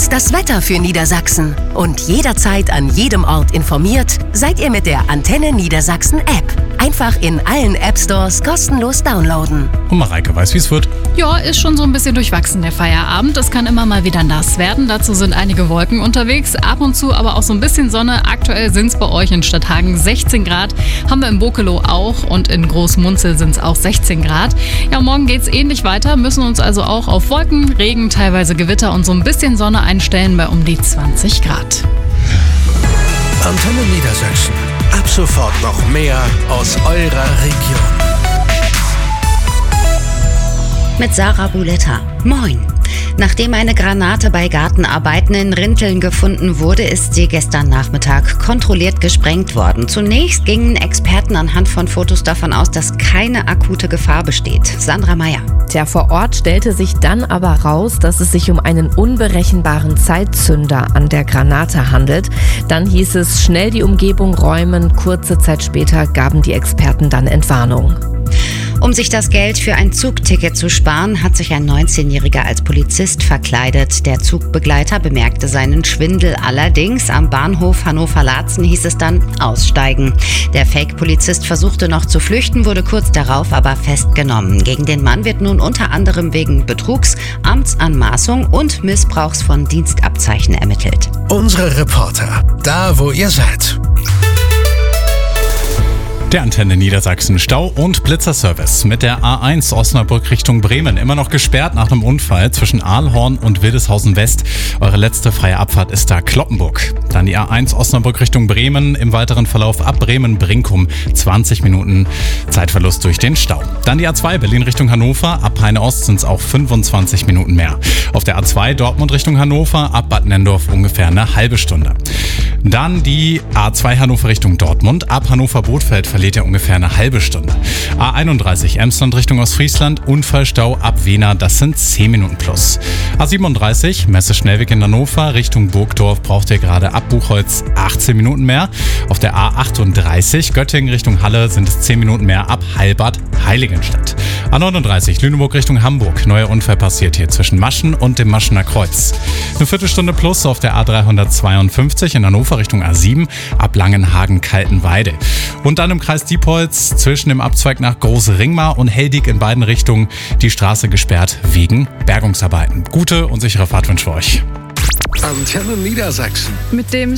Jetzt das Wetter für Niedersachsen. Und jederzeit an jedem Ort informiert seid ihr mit der Antenne Niedersachsen App. Einfach in allen App-Stores kostenlos downloaden. Und Mareike weiß, wie es wird. Ja, ist schon so ein bisschen durchwachsen, der Feierabend. Es kann immer mal wieder nass werden. Dazu sind einige Wolken unterwegs. Ab und zu aber auch so ein bisschen Sonne. Aktuell sind es bei euch in Stadthagen 16 Grad. Haben wir in Bokelow auch. Und in Großmunzel sind es auch 16 Grad. Ja, morgen geht es ähnlich weiter. Müssen uns also auch auf Wolken, Regen, teilweise Gewitter und so ein bisschen Sonne einstellen bei um die 20 Grad. Antenne Niedersachsen. Ab sofort noch mehr aus eurer Region. Mit Sarah Buletta. Moin. Nachdem eine Granate bei Gartenarbeiten in Rinteln gefunden wurde, ist sie gestern Nachmittag kontrolliert gesprengt worden. Zunächst gingen Experten anhand von Fotos davon aus, dass keine akute Gefahr besteht. Sandra Meyer. Vor Ort stellte sich dann aber raus, dass es sich um einen unberechenbaren Zeitzünder an der Granate handelt. Dann hieß es, schnell die Umgebung räumen. Kurze Zeit später gaben die Experten dann Entwarnung. Um sich das Geld für ein Zugticket zu sparen, hat sich ein 19-Jähriger als Polizist verkleidet. Der Zugbegleiter bemerkte seinen Schwindel allerdings. Am Bahnhof Hannover-Laatzen hieß es dann aussteigen. Der Fake-Polizist versuchte noch zu flüchten, wurde kurz darauf aber festgenommen. Gegen den Mann wird nun unter anderem wegen Betrugs, Amtsanmaßung und Missbrauchs von Dienstabzeichen ermittelt. Unsere Reporter, da wo ihr seid. Der Antenne Niedersachsen Stau- und Blitzerservice mit der A1 Osnabrück Richtung Bremen. Immer noch gesperrt nach einem Unfall zwischen Ahlhorn und Wildeshausen West. Eure letzte freie Abfahrt ist da Cloppenburg. Dann die A1 Osnabrück Richtung Bremen. Im weiteren Verlauf ab Bremen-Brinkum 20 Minuten Zeitverlust durch den Stau. Dann die A2 Berlin Richtung Hannover. Ab Peine Ost sind es auch 25 Minuten mehr. Auf der A2 Dortmund Richtung Hannover. Ab Bad Nendorf ungefähr eine halbe Stunde. Dann die A2 Hannover Richtung Dortmund. Ab Hannover-Bothfeld verliert ihr ungefähr eine halbe Stunde. A31 Emsland Richtung Ostfriesland. Unfallstau ab Wehner. Das sind 10 Minuten plus. A37 Messe-Schnellweg in Hannover Richtung Burgdorf braucht ihr gerade ab Buchholz 18 Minuten mehr. Auf der A38 Göttingen Richtung Halle sind es 10 Minuten mehr ab Heilbad-Heiligenstadt. A39 Lüneburg Richtung Hamburg. Neuer Unfall passiert hier zwischen Maschen und dem Maschener Kreuz. Eine Viertelstunde plus auf der A352 in Hannover Richtung A7 ab Langenhagen-Kaltenweide. Und dann im Kreis Diepholz zwischen dem Abzweig nach Großringmar und Heldig in beiden Richtungen die Straße gesperrt wegen Bergungsarbeiten. Gute und sichere Fahrt wünsche ich euch. Antenne Niedersachsen. Mit dem